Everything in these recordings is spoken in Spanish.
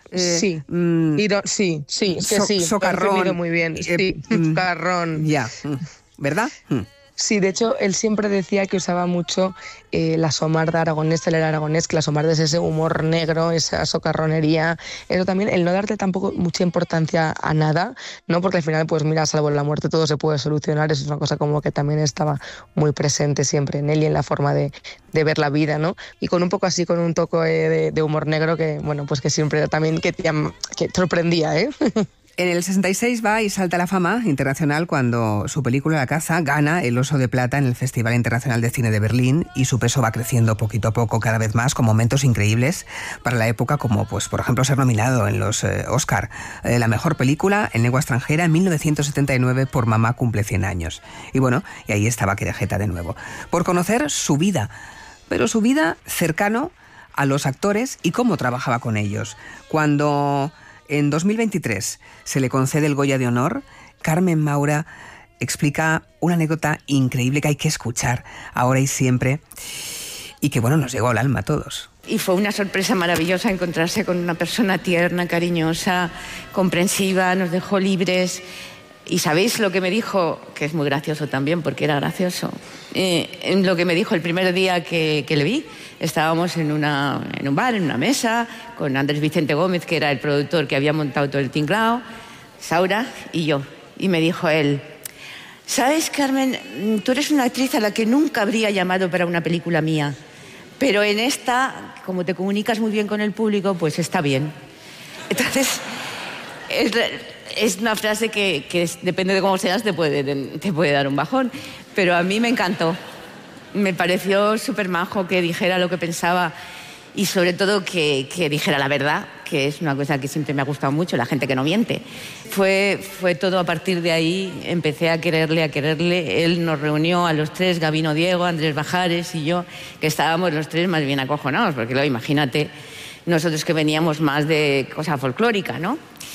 Sí, sí, es que sí. Socarrón. Muy bien, sí, socarrón. Ya, ¿verdad? Sí, de hecho, él siempre decía que usaba mucho la somarda aragonés, el aragonés, que la somarda es ese humor negro, esa socarronería. Eso también, el no darte tampoco mucha importancia a nada, ¿no? Porque al final, pues mira, salvo la muerte todo se puede solucionar. Eso es una cosa como que también estaba muy presente siempre en él y en la forma de ver la vida, ¿no? Y con un poco así, con un toque de humor negro que, bueno, pues que siempre también que sorprendía, ¿eh? En el 66 va y salta a la fama internacional cuando su película La caza gana el Oso de Plata en el Festival Internacional de Cine de Berlín, y su peso va creciendo poquito a poco, cada vez más, con momentos increíbles para la época, como pues por ejemplo ser nominado en los Oscar, la mejor película en lengua extranjera en 1979 por Mamá cumple 100 años. Y bueno, y ahí estaba Querejeta de nuevo. Por conocer su vida, pero su vida cercano a los actores y cómo trabajaba con ellos. Cuando en 2023 se le concede el Goya de Honor, Carmen Maura explica una anécdota increíble que hay que escuchar ahora y siempre, y que bueno, nos llegó al alma a todos. Y fue una sorpresa maravillosa encontrarse con una persona tierna, cariñosa, comprensiva, nos dejó libres. Y ¿sabéis lo que me dijo? Que es muy gracioso también, porque era gracioso. Lo que me dijo el primer día que le vi. Estábamos en un bar, en una mesa, con Andrés Vicente Gómez, que era el productor que había montado todo el tinglao, Saura y yo. Y me dijo él: ¿sabes, Carmen? Tú eres una actriz a la que nunca habría llamado para una película mía, pero en esta, como te comunicas muy bien con el público, pues está bien. Entonces, es una frase que depende de cómo seas, te puede dar un bajón, pero a mí me encantó. Me pareció súper majo que dijera lo que pensaba y sobre todo que dijera la verdad, que es una cosa que siempre me ha gustado mucho, la gente que no miente. Fue todo a partir de ahí, empecé a quererle. Él nos reunió a los tres, Gabino Diego, Andrés Bajares y yo, que estábamos los tres más bien acojonados, porque luego imagínate, nosotros que veníamos más de cosa folclórica, ¿no?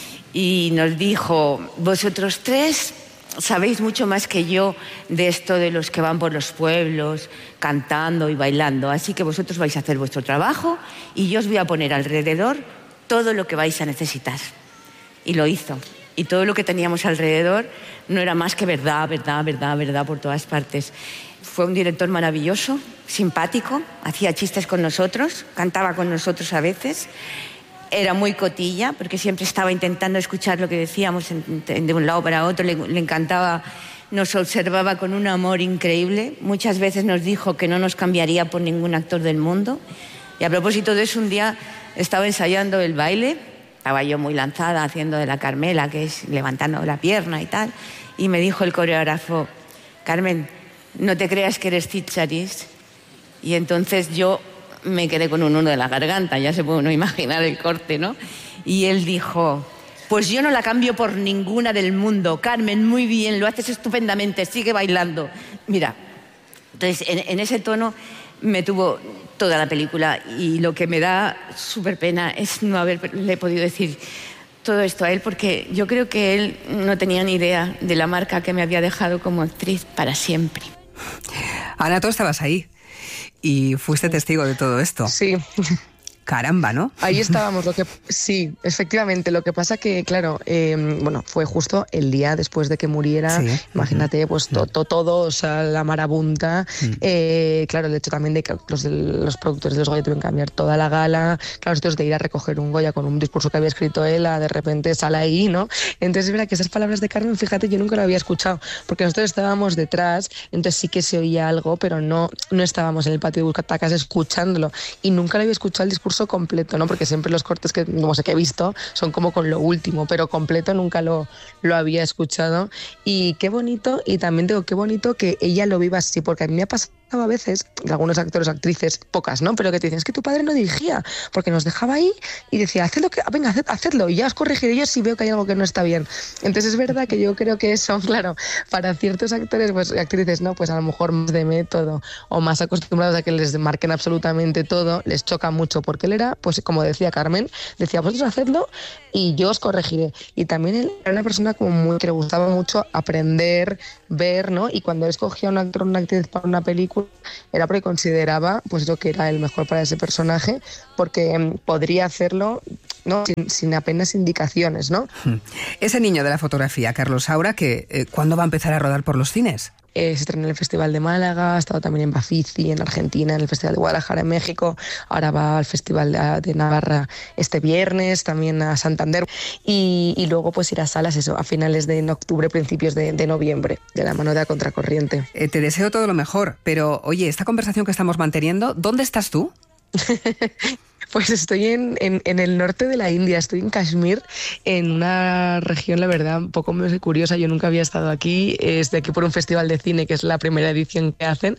Y nos dijo: vosotros tres sabéis mucho más que yo de esto de los que van por los pueblos cantando y bailando, así que vosotros vais a hacer vuestro trabajo y yo os voy a poner alrededor todo lo que vais a necesitar. Y lo hizo. Y todo lo que teníamos alrededor no era más que verdad por todas partes. Fue un director maravilloso, simpático, hacía chistes con nosotros, cantaba con nosotros a veces. Era muy cotilla, porque siempre estaba intentando escuchar lo que decíamos de un lado para otro. Le encantaba, nos observaba con un amor increíble. Muchas veces nos dijo que no nos cambiaría por ningún actor del mundo. Y a propósito de eso, un día estaba ensayando el baile, estaba yo muy lanzada haciendo de la Carmela, que es levantando la pierna y tal, y me dijo el coreógrafo: Carmen, no te creas que eres Titcharis. Y entonces yo me quedé con un nudo de la garganta, ya se puede uno imaginar el corte, ¿no? Y él dijo: pues yo no la cambio por ninguna del mundo. Carmen, muy bien, lo haces estupendamente, sigue bailando. Mira, entonces en ese tono me tuvo toda la película, y lo que me da súper pena es no haberle podido decir todo esto a él, porque yo creo que él no tenía ni idea de la marca que me había dejado como actriz para siempre. Ana, tú estabas ahí y fuiste testigo de todo esto. Sí. Caramba, ¿no? Ahí estábamos, sí, efectivamente. Lo que pasa que, claro, bueno, fue justo el día después de que muriera. Sí. Imagínate, pues todo, o sea, la marabunta. Claro, el hecho también de que los productores de los Goya tuvieron que cambiar toda la gala. Claro, estos de ir a recoger un Goya con un discurso que había escrito él, de repente sale ahí, ¿no? Entonces es verdad que esas palabras de Carmen, fíjate, yo nunca lo había escuchado, porque nosotros estábamos detrás, entonces sí que se oía algo, pero no estábamos en el patio de Butacas escuchándolo, y nunca lo había escuchado el discurso completo, ¿no? Porque siempre los cortes que no sé que he visto son como con lo último, pero completo nunca lo había escuchado. Y qué bonito, y también digo qué bonito que ella lo viva así, porque a mí me ha pasado a veces, algunos actores, actrices, pocas, ¿no? Pero que te dicen, es que tu padre no dirigía, porque nos dejaba ahí y decía, hacedlo, y ya os corregiré yo si veo que hay algo que no está bien. Entonces es verdad que yo creo que eso, claro, para ciertos actores, pues actrices, ¿no? Pues a lo mejor más de método o más acostumbrados a que les marquen absolutamente todo, les choca mucho, porque él era, pues como decía Carmen, decía, vosotros hacedlo y yo os corregiré. Y también él era una persona como muy que le gustaba mucho aprender, ver, ¿no? Y cuando él escogía a un actor o una actriz para una película, película era porque consideraba pues lo que era el mejor para ese personaje, porque podría hacerlo, ¿no? sin apenas indicaciones, ¿no? Ese niño de la fotografía, Carlos Saura, que ¿cuándo va a empezar a rodar por los cines? Se estrenó en el Festival de Málaga, ha estado también en Bafisi, en Argentina, en el Festival de Guadalajara, en México. Ahora va al Festival de Navarra este viernes, también a Santander. Y luego pues ir a salas, eso, a finales de octubre, principios de noviembre, de la mano de A Contracorriente. Te deseo todo lo mejor, pero oye, esta conversación que estamos manteniendo, ¿dónde estás tú? Pues estoy en el norte de la India, estoy en Kashmir, en una región, la verdad, un poco más curiosa. Yo nunca había estado aquí, estoy aquí por un festival de cine, que es la primera edición que hacen,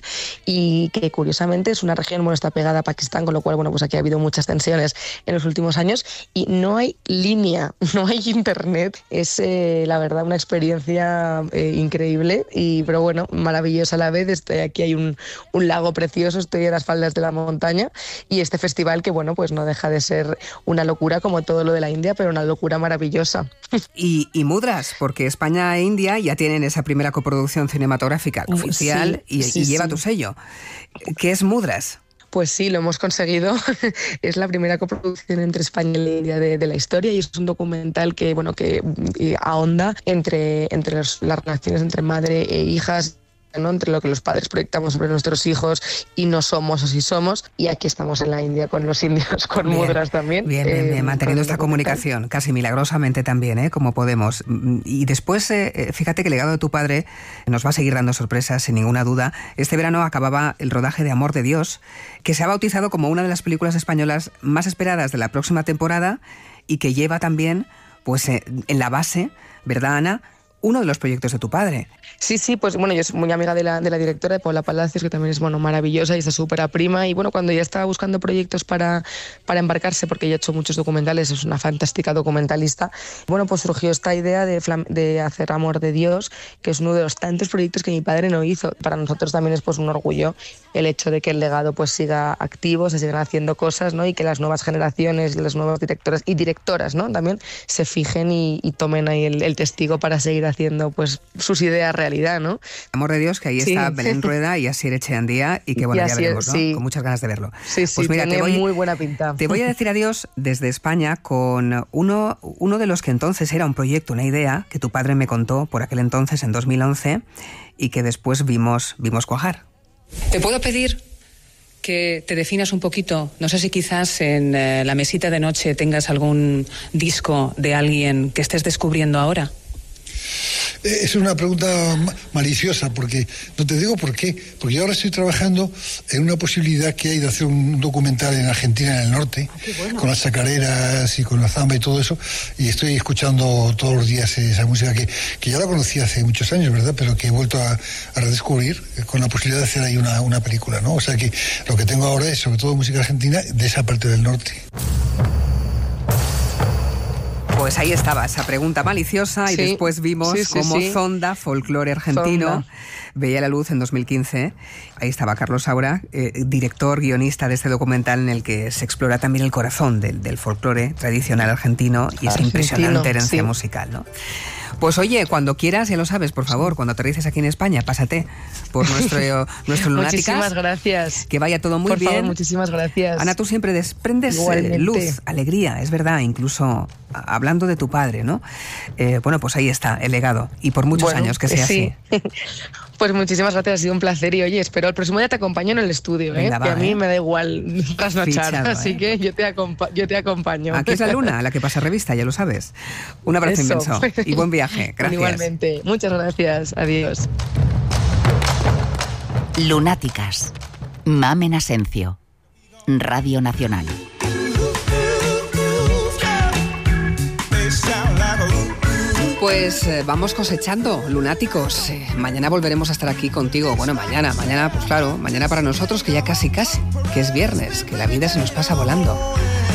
y que curiosamente es una región, bueno, está pegada a Pakistán, con lo cual, bueno, pues aquí ha habido muchas tensiones en los últimos años, y no hay línea, no hay internet. Es, la verdad, una experiencia increíble, pero bueno, maravillosa a la vez. Aquí hay un lago precioso, estoy en las faldas de la montaña, y este festival que, bueno, pues no deja de ser una locura como todo lo de la India, pero una locura maravillosa. Y Mudras, porque España e India ya tienen esa primera coproducción cinematográfica oficial, sí, y lleva tu sello. ¿Qué es Mudras? Pues sí, lo hemos conseguido. Es la primera coproducción entre España y la India de la historia, y es un documental que, bueno, que ahonda entre las relaciones entre madre e hijas, ¿no? Entre lo que los padres proyectamos sobre nuestros hijos y no somos o sí somos. Y aquí estamos en la India con los indios, con Mudras también. Bien, manteniendo esta comunicación, casi milagrosamente también, como podemos. Y después, fíjate que el legado de tu padre nos va a seguir dando sorpresas, sin ninguna duda. Este verano acababa el rodaje de Amor de Dios, que se ha bautizado como una de las películas españolas más esperadas de la próxima temporada, y que lleva también, pues, en la base, ¿verdad, Ana?, uno de los proyectos de tu padre. Sí, pues bueno, yo soy muy amiga de la directora, de Paula Palacios, que también es, bueno, maravillosa y está súper prima. Y bueno, cuando ella estaba buscando proyectos para embarcarse, porque ella ha hecho muchos documentales, es una fantástica documentalista, bueno, pues surgió esta idea de hacer Amor de Dios, que es uno de los tantos proyectos que mi padre no hizo. Para nosotros también es, pues, un orgullo el hecho de que el legado pues siga activo, se sigan haciendo cosas, ¿no? Y que las nuevas generaciones, las nuevas directoras y directoras, ¿no?, también se fijen y tomen ahí el testigo para seguir haciendo pues sus ideas realidad, ¿no? Amor de Dios, que ahí está Belén Rueda y Asier Echeandía, y que bueno, ya veremos, ¿no? Sí. Con muchas ganas de verlo. Sí, pues mira, tiene muy buena pinta. Te voy a decir adiós desde España con uno de los que entonces era un proyecto, una idea que tu padre me contó por aquel entonces, en 2011, y que después vimos cuajar. ¿Te puedo pedir que te definas un poquito? No sé si quizás en la mesita de noche tengas algún disco de alguien que estés descubriendo ahora. Es una pregunta maliciosa, porque no te digo por qué, porque yo ahora estoy trabajando en una posibilidad que hay de hacer un documental en Argentina, en el norte, bueno, con las chacareras y con la zamba y todo eso, y estoy escuchando todos los días esa música que ya la conocí hace muchos años, ¿verdad?, pero que he vuelto a redescubrir con la posibilidad de hacer ahí una película, ¿no? O sea que lo que tengo ahora es sobre todo música argentina de esa parte del norte. Pues ahí estaba esa pregunta maliciosa, y después vimos cómo Zonda, folclore argentino, veía la luz en 2015. Ahí estaba Carlos Saura, director, guionista de este documental, en el que se explora también el corazón del folclore tradicional argentino y esa impresionante herencia musical, ¿no? Pues oye, cuando quieras, ya lo sabes, por favor, cuando aterrices aquí en España, pásate por nuestro Lunáticas. Muchísimas gracias. Que vaya todo muy bien. Por favor, muchísimas gracias. Ana, tú siempre desprendes luz, alegría, es verdad, incluso hablando de tu padre, ¿no? Bueno, pues ahí está, el legado, y por muchos años que sea así. Pues muchísimas gracias, ha sido un placer, y oye, espero el próximo día te acompaño en el estudio. Venga, que a mí me da igual trasnochar, así que yo te acompaño. Aquí es la luna, la que pasa revista, ya lo sabes. Un abrazo inmenso y buen viaje. Gracias. Igualmente, muchas gracias, adiós. Lunáticas, Mamen Asencio, Radio Nacional. Pues vamos cosechando, lunáticos. Mañana volveremos a estar aquí contigo. Bueno, mañana, pues claro, mañana para nosotros, que ya casi, que es viernes, que la vida se nos pasa volando.